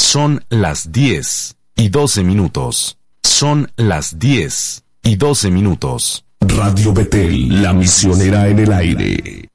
Son las 10:12. Son las 10:12. Radio Betel, la misionera en el aire.